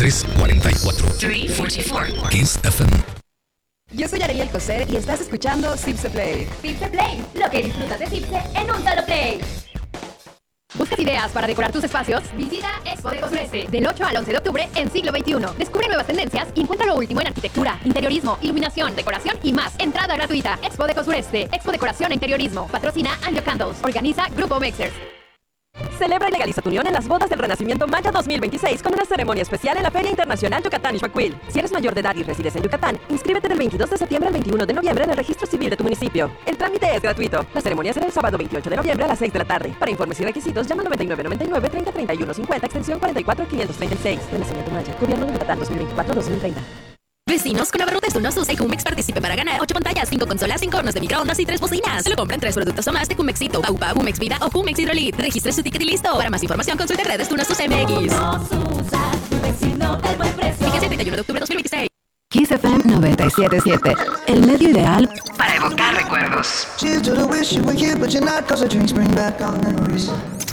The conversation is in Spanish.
344. 344. Kiss FM. Yo soy Ariel Coser y estás escuchando Cipse Play. Cipse Play, lo que disfrutas de Cipse en un solo play. ¿Buscas ideas para decorar tus espacios? Visita Expo Deco Sureste Del 8 al 11 de octubre en Siglo XXI. Descubre nuevas tendencias y encuentra lo último en arquitectura, interiorismo, iluminación, decoración y más. Entrada gratuita. Expo Deco Sureste. Expo Decoración e Interiorismo. Patrocina Angel Candles. Organiza Grupo Mexers. Celebra y legaliza tu unión en las bodas del Renacimiento Maya 2026 con una ceremonia especial en la Feria Internacional Yucatán Ixhuacuil. Si eres mayor de edad y resides en Yucatán, inscríbete del 22 de septiembre al 21 de noviembre en el registro civil de tu municipio. El trámite es gratuito. La ceremonia será el sábado 28 de noviembre a las 6 de la tarde. Para informes y requisitos, llama al 9999 30 31 50, extensión 44536. Renacimiento Maya. Gobierno de Yucatán 2024-2030. Vecinos, con Abarrotes Unos y Jumex participe para ganar 8 pantallas, 5 consolas, 5 hornos de microondas y 3 bocinas. Lo compran 3 productos o más de Jumexito, Baupa, Jumex Vida o Jumex Hidrolit. Registre su ticket y listo. Para más información, consulte redes Tunos MX. Fíjese 31 de octubre de 2026. Kiss FM 97.7. El medio ideal Para evocar recuerdos. Cheers to the wish you were here, but you're not, 'cause the drinks bring back all memories.